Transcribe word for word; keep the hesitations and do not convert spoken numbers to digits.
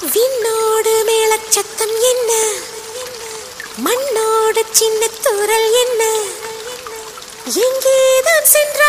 விண்ணோடு மேளச்சத்தம் என்ன, மண்ணோடு சின்ன தூரல் என்ன, எங்கேதான் சென்ற